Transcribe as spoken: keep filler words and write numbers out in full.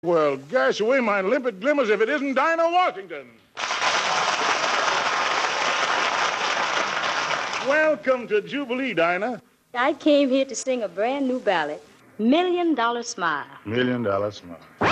Well, gosh, away my limpid glimmers if it isn't Dinah Washington. Welcome to Jubilee, Dinah. I came here to sing a brand new ballad, Million Dollar Smile. Million Dollar Smile.